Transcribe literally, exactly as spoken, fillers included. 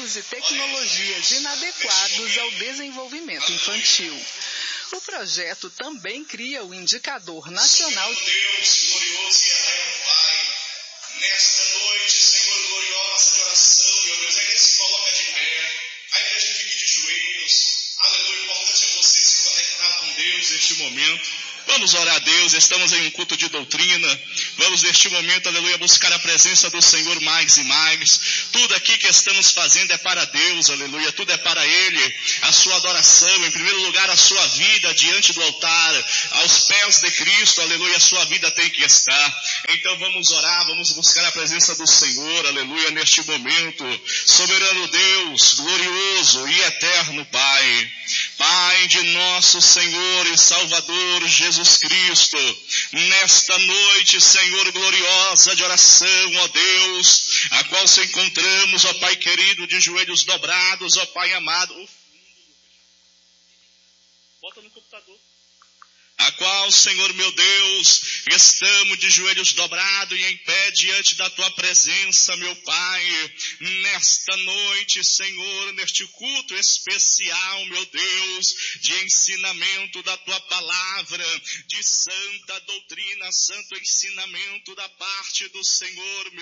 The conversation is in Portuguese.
métodos e tecnologias inadequados ao desenvolvimento infantil. O projeto também cria o Indicador Nacional... Deus glorioso e eterno Pai, nesta noite, Senhor, gloriosa de oração, meu Deus, a igreja se coloca de pé, a igreja fica de joelhos, aleluia, o importante é você se conectar com Deus neste momento. Vamos orar a Deus, estamos em um culto de doutrina, vamos neste momento, aleluia, buscar a presença do Senhor mais e mais. Tudo aqui que estamos fazendo é para Deus, aleluia, tudo é para Ele, a sua adoração, em primeiro lugar a sua vida diante do altar, aos pés de Cristo, aleluia, a sua vida tem que estar. Então vamos orar, vamos buscar a presença do Senhor, aleluia, neste momento. Soberano Deus, glorioso e eterno Pai, Pai de nosso Senhor e Salvador Jesus Cristo, nesta noite, Senhor, gloriosa de oração, ó Deus, a qual se encontramos, ó Pai querido, de joelhos dobrados, ó Pai amado, bota no computador, a qual, Senhor meu Deus, estamos de joelhos dobrados e em pé diante da Tua presença, meu Pai, nesta noite, Senhor, neste culto especial, meu Deus, de ensinamento da Tua palavra, de santa doutrina, santo ensinamento da parte do Senhor, meu